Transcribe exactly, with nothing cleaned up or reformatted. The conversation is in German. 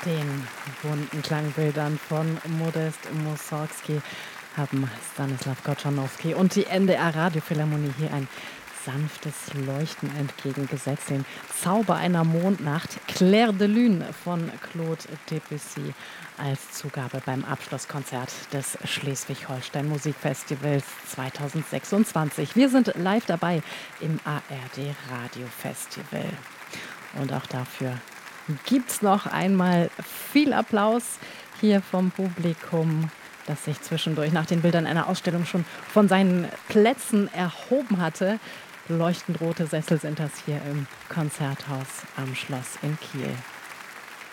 Den bunten Klangbildern von Modest Mussorgsky haben Stanislaw Gotschanowski und die N D R Radiophilharmonie hier ein sanftes Leuchten entgegengesetzt. Den Zauber einer Mondnacht, Clair de Lune von Claude Debussy als Zugabe beim Abschlusskonzert des Schleswig-Holstein Musikfestivals zwanzig sechsundzwanzig. Wir sind live dabei im A R D Radiofestival. Und auch dafür gibt's noch einmal viel Applaus hier vom Publikum, das sich zwischendurch nach den Bildern einer Ausstellung schon von seinen Plätzen erhoben hatte. Leuchtend rote Sessel sind das hier im Konzerthaus am Schloss in Kiel.